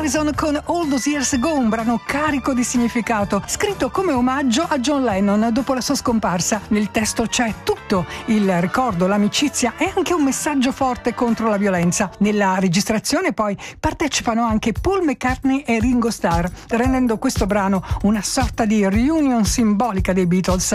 Harrison con All Those Years Ago, un brano carico di significato, scritto come omaggio a John Lennon dopo la sua scomparsa. Nel testo c'è tutto, il ricordo, l'amicizia e anche un messaggio forte contro la violenza. Nella registrazione poi partecipano anche Paul McCartney e Ringo Starr, rendendo questo brano una sorta di reunion simbolica dei Beatles.